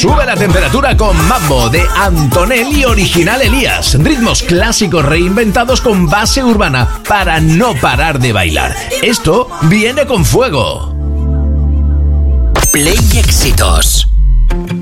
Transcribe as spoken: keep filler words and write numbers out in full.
Sube la temperatura con Mambo de Antonelli Original Elías. Ritmos clásicos reinventados con base urbana para no parar de bailar. Esto viene con fuego. Play Éxitos.